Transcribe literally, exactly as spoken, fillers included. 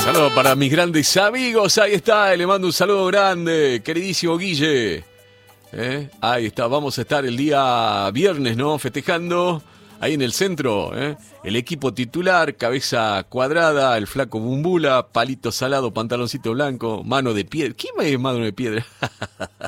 Saludos para mis grandes amigos, ahí está, le mando un saludo grande, queridísimo Guille. ¿Eh? Ahí está, vamos a estar el día viernes, ¿no? Festejando ahí en el centro, ¿eh? El equipo titular, cabeza cuadrada, el flaco Bumbula, palito salado, pantaloncito blanco, mano de piedra. ¿Quién es mano de piedra?